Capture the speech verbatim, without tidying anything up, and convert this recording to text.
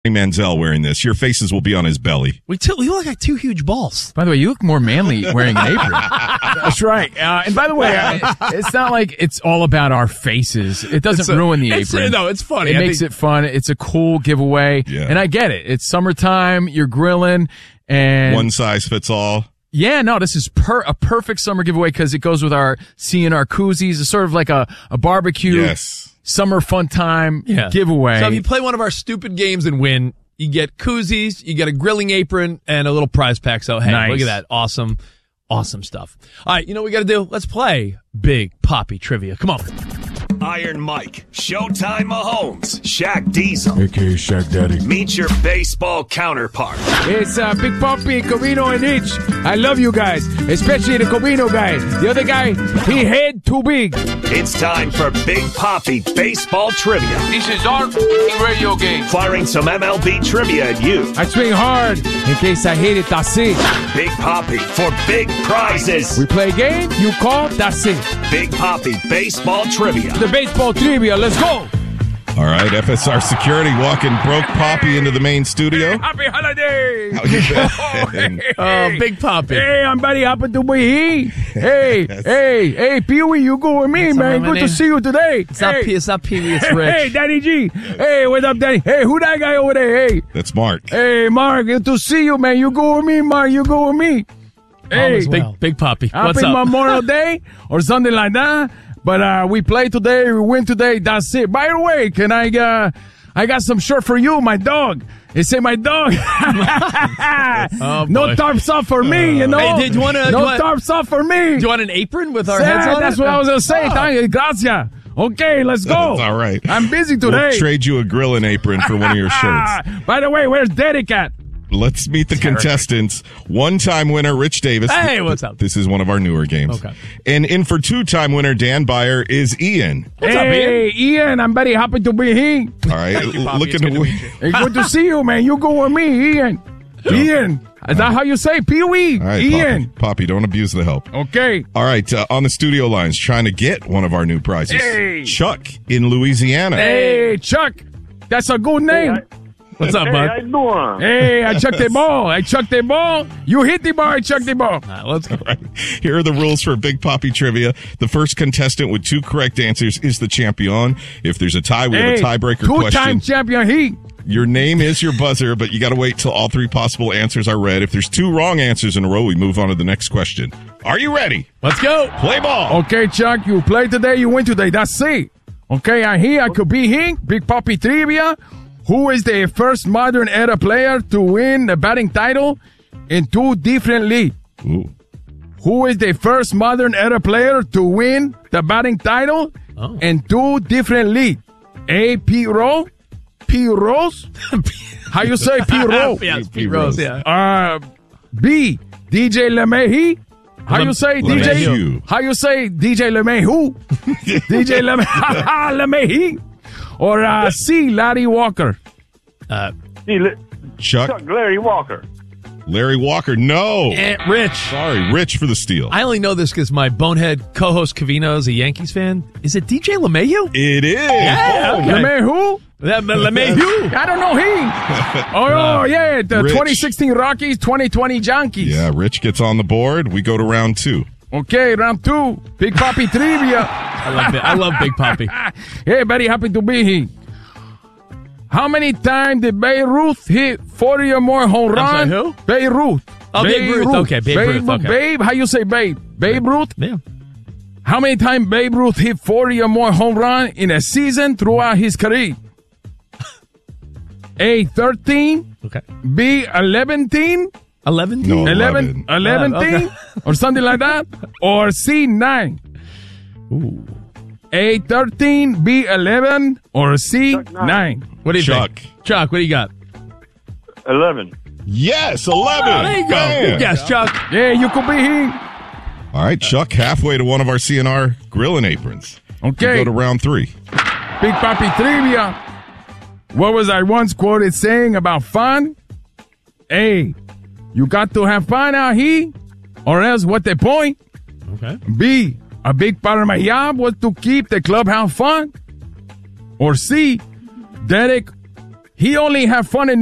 Manziel wearing this. Your faces will be on his belly. We, t- we look like two huge balls. By the way, you look more manly wearing an apron. That's right. Uh, and by the way, uh, it's not like it's all about our faces. It doesn't a, ruin the apron. No, it's funny. It I makes think- it fun. It's a cool giveaway. Yeah. And I get it. It's summertime. You're grilling. And One size fits all. Yeah, no, this is per- a perfect summer giveaway because it goes with our C N R koozies. It's sort of like a, a barbecue. Yes. Summer fun time Yeah. giveaway. So if you play one of our stupid games and win, you get koozies, you get a grilling apron, and a little prize pack. So, hey, Nice. look at that. Awesome, awesome stuff. All right, you know what we got to do? Let's play Big Poppy Trivia. Come on. Iron Mike, Showtime Mahomes, Shaq Diesel. A K A Shaq Daddy. Meet your baseball counterpart. It's uh, Big Poppy, Covino, and Itch. I love you guys, especially the Covino guy. The other guy, he head too big. It's time for Big Poppy Baseball Trivia. This is our radio game. Firing some M L B trivia at you. I swing hard in case I hit it, that's it. Big Poppy for big prizes. We play a game, you call, that's it. Big Poppy Baseball Trivia. The baseball trivia, let's go. All right, F S R Security walking broke Poppy into the main studio. Happy holidays. How you been? Oh, Big Poppy. Hey, I'm very happy to be here. Hey, hey, hey, Pee-wee, you go with me, What's up, man. my Good name? to see you today. It's not, hey. P- it's not Pee-wee, it's Hey, Rich. Daddy G. Hey, what up, Daddy? Hey, who that guy over there? Hey. That's Mark. Hey, Mark, good to see you, man. You go with me, Mark. You go with me. Hey, Big, well. Big Poppy. What's happy up? Memorial Day or something like that. But uh, we play today, we win today. That's it. By the way, can I? Uh, I got some shirt for you, my dog. They say my dog. Oh, no boy. tarps off for me, you know. Hey, did you wanna- no do you want- tarps off for me. Do you want an apron with our Yeah, heads on that's it? what I was gonna say. Oh. Thank you. Gracias. Okay, let's go. That's all right. I'm busy today. We'll trade you a grilling apron for one of your shirts. By the way, where's Derek at? Let's meet the contestants. One-time winner, Rich Davis. Hey, what's up? This is one of our newer games. Okay. And in for two-time winner, Dan Byer, is Ian. What's up, hey, Ian? I'm very happy to be here. All right. Poppy. Looking It's good to to meet you. Hey, good to see you, man. You go with me, Ian. Ian. Is that how you say Pee-wee? All right, Ian. Poppy, Poppy, don't abuse the help. Okay. All right, uh, on the studio lines, trying to get one of our new prizes. Hey. Chuck in Louisiana. Hey, Chuck. That's a good name. What's up, Hey, bud? how you doing? Hey, I chucked the ball. I chucked the ball. You hit the ball. I chucked the ball. All right, let's go. All right. Here are the rules for Big Poppy Trivia. The first contestant with two correct answers is the champion. If there's a tie, we Hey, have a tiebreaker two-time question. champion he. Your name is your buzzer, but you got to wait till all three possible answers are read. If there's two wrong answers in a row, we move on to the next question. Are you ready? Let's go. Play ball. Okay, Chuck, you play today, you win today. That's it. Okay, I'm here. I could be here. Big Poppy Trivia. Who is the first modern era player to win the batting title in two different leagues? Ooh. Who is the first modern era player to win the batting title Oh. in two different leagues? A. Pete Rose. Pete Rose. How you say Pete Rose? Yeah, it's Pete Pete Rose, Rose. yeah. Uh, B. D J LeMahieu. How Lem- you say D J? LeMahieu. How you say D J LeMahieu? D J Leme- LeMahieu. Or uh, C. Larry Walker. Uh, See, li- Chuck, Chuck Larry Walker. Larry Walker. No. eh, Rich. Sorry, Rich for the steal. I only know this because my bonehead co-host Covino is a Yankees fan. Is it D J LeMahieu? It is. Yeah, okay. LeMahieu? That LeMahieu. I don't know he. Oh, oh yeah, the Rich. twenty sixteen Rockies, twenty twenty Yankees. Yeah, Rich gets on the board. We go to round two. Okay, round two. Big Poppy Trivia. I love it. I love Big Poppy. Hey, very happy to be here. How many times did Babe Ruth hit forty or more home I'm sorry, runs? who? Babe Ruth. Oh, Babe Ruth. Okay, Babe Ruth, okay. Babe, how you say Babe? Babe Ruth? Yeah. How many times Babe Ruth hit forty or more home runs in a season throughout his career? A, thirteen. Okay. B, eleven. eleven? No. eleven, eleven. eleven, Okay. or something like that. Or C, nine. Ooh. A, thirteen. B, eleven. Or C, Chuck, nine. nine. What do you Chuck. think? Chuck, what do you got? eleven. Yes, eleven. Oh, there you go. Bam. Good guess, Chuck. Yeah, you could be here. All right, Chuck, halfway to one of our C N R grilling aprons. Okay. We go to round three. Big Poppy Trivia. What was I once quoted saying about fun? A, you got to have fun out here, or else what the point? Okay. B, a big part of my job was to keep the clubhouse fun. Or C, Derek, He only have fun in